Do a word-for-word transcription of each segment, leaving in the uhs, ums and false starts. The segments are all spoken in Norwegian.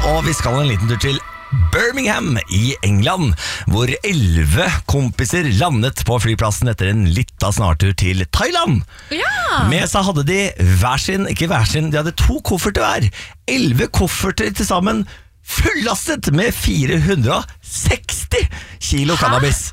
og vi skal en liten tur til Birmingham i England, hvor elleve kompiser landet på flyplassen etter en lita snartur til Thailand. Ja. Med seg hadde de hver sin, ikke hver sin, de hadde to kofferter hver. elleve kofferter til sammen, fullastet med fire hundre og seksti kilo cannabis.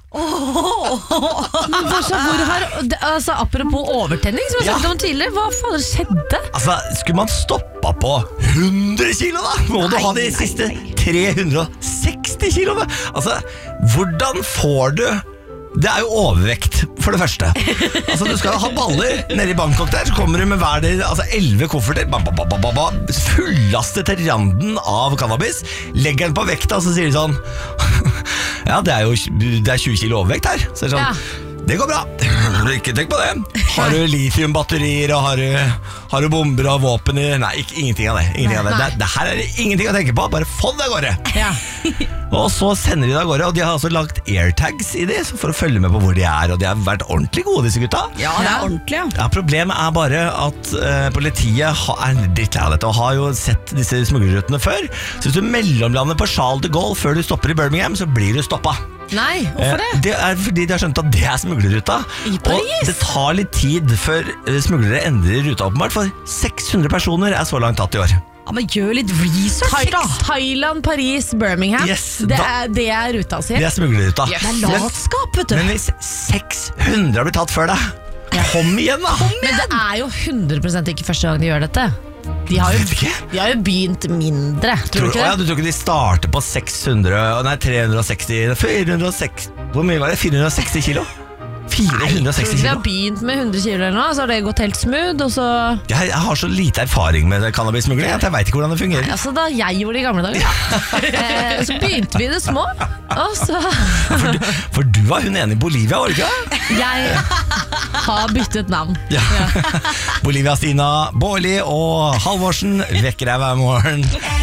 Men hva så, hvor har, altså, apropos overtenning, som jeg Ja. snakket om tidligere, hva faen skjedde? Altså, skulle man stoppa på hundre kilo da? Må du ha de siste tre hundre og seksti kiloene? Altså, hvordan får du... Det er jo overvekt, for det første. Altså, du skal ha baller nede i Bangkok der, så kommer du med hver del, altså elleve kofferter, ba, ba, ba, ba, ba, fullastet til randen av cannabis, legger den på vekta, og så sier de sånn, ja, det er jo det er tjue kilo overvekt her. Så er det sånn, Ja. det går bra, ikke tenk på det. Har du lithiumbatterier, og har du, har du bomber og våpen i? Nei, ikke, ingenting av det. Ingenting av det. Det, det her er det ingenting å tenke på, bare få det av gårde. Ja. Og så sender de det av gårde, og de har også lagt airtags i det, for å følge med på hvor de er, og de har vært ordentlig gode, disse gutta. Ja, det er ordentlig, ja. Ja, problemet er bare at uh, politiet ha, er drittlei av dette, og har jo sett disse smuglerrutene før. Så hvis du mellomlander på Charles de Gaulle før du stopper i Birmingham, så blir du stoppet. Nei, hvorfor det? Eh, Det er fordi de har skjønt at det er smuglerruta. I Paris? Og det tar litt tid før eh, smuglere endrer ruta, åpenbart, for seks hundre personer er så langt tatt i år. Ja, men gjør litt research, Thai, da. Thailand, Paris, Birmingham. Yes, det, da- er, det er ruta si. Det er smuglerruta. Yes. Det er latskap, vet du. Men hvis seks hundre har blitt tatt før deg, kom igjen da! Men det er jo hundre prosent ikke første gang de gjør dette. De har jo, Vet ikke. de har jo begynt mindre, tror Tror, du ikke å ja, det? du tror ikke de starter på seks hundre, nei tre hundre og seksti, fire hundre og seksti, hvor mye var det? fire hundre og seksti kilo? fire hundre og Tror seksti du de har kilo? begynt med hundre kilo eller noe, så har det gått helt smooth, og så... Jeg, jeg har så lite erfaring med cannabismugling at jeg vet ikke hvordan det fungerer. Altså da jeg gjorde det i gamle dager, eh, så begynte vi i det små, og så... For du, for du var hun ene i Bolivia, var du ikke det? Jeg har byttet navn. Ja. Bolivia Stina, Bårli og Halvorsen vekker deg hver morgen.